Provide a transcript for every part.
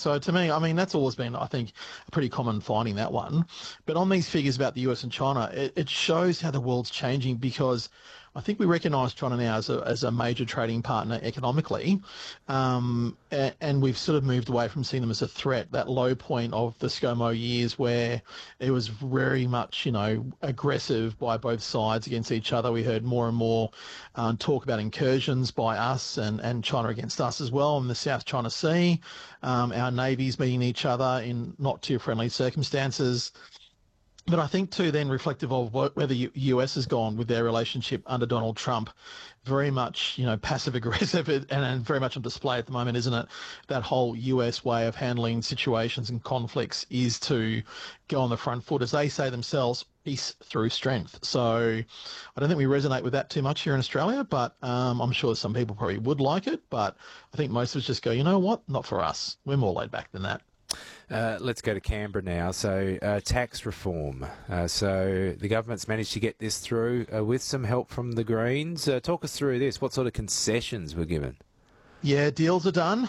So to me, I mean, that's always been, I think, a pretty common finding, that one. But on these figures about the US and China, it shows how the world's changing, because I think we recognise China now as a major trading partner economically, and we've sort of moved away from seeing them as a threat. That low point of the ScoMo years, where it was very much, aggressive by both sides against each other. We heard more and more talk about incursions by us and China against us as well in the South China Sea. Our navies meeting each other in not too friendly circumstances. But I think, too, then reflective of where the US has gone with their relationship under Donald Trump, very much, passive-aggressive and very much on display at the moment, isn't it? That whole US way of handling situations and conflicts is to go on the front foot, as they say themselves, peace through strength. So I don't think we resonate with that too much here in Australia, but I'm sure some people probably would like it. But I think most of us just go, you know what, not for us. We're more laid back than that. Let's go to Canberra now. So tax reform. So the government's managed to get this through with some help from the Greens. Talk us through this. What sort of concessions were given? Yeah, deals are done.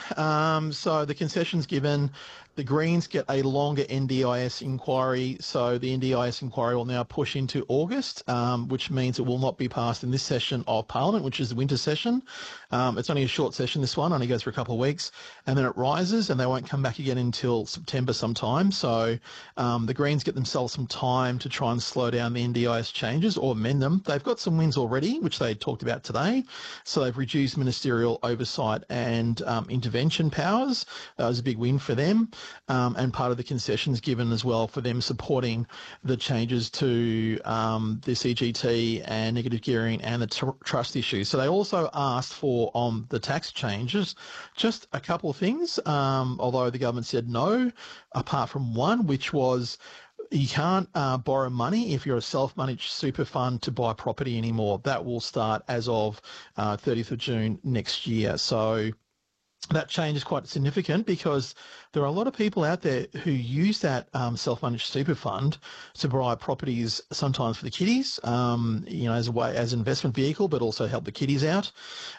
So the concessions given, the Greens get a longer NDIS inquiry. So the NDIS inquiry will now push into August, which means it will not be passed in this session of Parliament, which is the winter session. It's only a short session, this one, only goes for a couple of weeks, and then it rises, and they won't come back again until September sometime. So the Greens get themselves some time to try and slow down the NDIS changes or amend them. They've got some wins already, which they talked about today. So they've reduced ministerial oversight and intervention powers. That was a big win for them. And part of the concessions given as well for them supporting the changes to the CGT and negative gearing and the trust issues. So they also asked for, on the tax changes, just a couple of things, although the government said no, apart from one, which was you can't borrow money if you're a self-managed super fund to buy property anymore. That will start as of 30th of June next year. So that change is quite significant, because there are a lot of people out there who use that self-managed super fund to buy properties, sometimes for the kiddies, as a way, as an investment vehicle, but also help the kiddies out.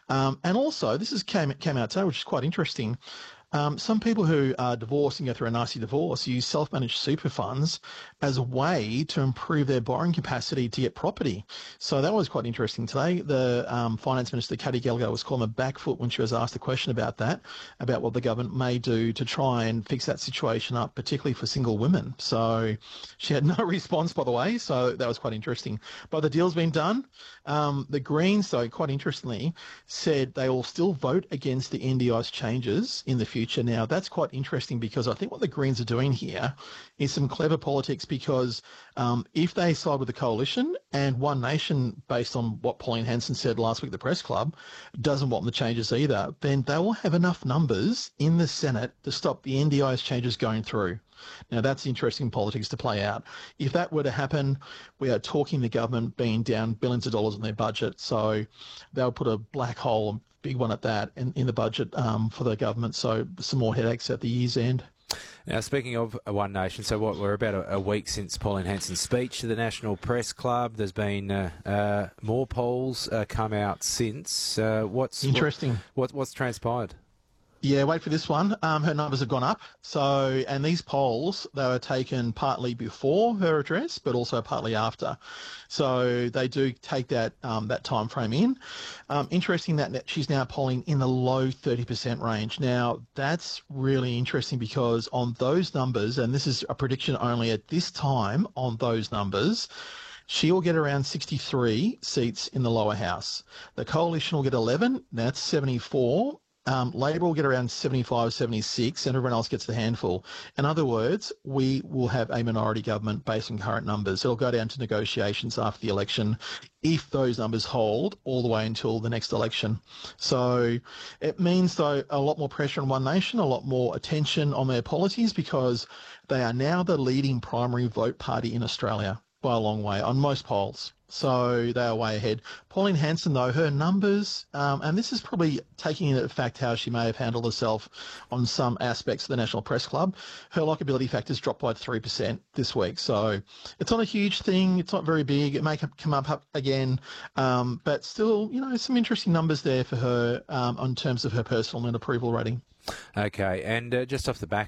And also, this came out today, which is quite interesting. Some people who are divorced and go through a nasty divorce use self-managed super funds as a way to improve their borrowing capacity to get property. So that was quite interesting today. The Finance Minister, Katie Gallagher, was called on the back foot when she was asked a question about that, about what the government may do to try and fix that situation up, particularly for single women. So she had no response, by the way, so that was quite interesting. But the deal's been done. The Greens, though, quite interestingly, said they will still vote against the NDIS changes in the future. Now, that's quite interesting, because I think what the Greens are doing here is some clever politics, because if they side with the coalition, and One Nation, based on what Pauline Hanson said last week at the press club, doesn't want the changes either, then they will have enough numbers in the Senate to stop the NDIS changes going through. Now, that's interesting politics to play out. If that were to happen, we are talking the government being down billions of dollars in their budget. So they'll put a black hole, big one at that, in the budget for the government. So some more headaches at the year's end. Now, speaking of One Nation, so we're about a week since Pauline Hanson's speech to the National Press Club. There's been more polls come out since. What's interesting? What's transpired? Yeah, wait for this one. Her numbers have gone up. So, and these polls, they were taken partly before her address, but also partly after. So they do take that time frame in. Interesting that she's now polling in the low 30% range. Now, that's really interesting, because on those numbers, and this is a prediction only at this time on those numbers, she will get around 63 seats in the lower house. The coalition will get 11. That's 74. Labor will get around 75, 76, and everyone else gets the handful. In other words, we will have a minority government based on current numbers. It'll go down to negotiations after the election if those numbers hold all the way until the next election. So it means, though, a lot more pressure on One Nation, a lot more attention on their policies, because they are now the leading primary vote party in Australia by a long way on most polls. So they are way ahead. Pauline Hanson, though, her numbers, and this is probably taking into fact how she may have handled herself on some aspects of the National Press Club, her likability factors dropped by 3% this week. So it's not a huge thing. It's not very big. It may come up again, but still, some interesting numbers there for her in terms of her personal and approval rating. Okay, and just off the back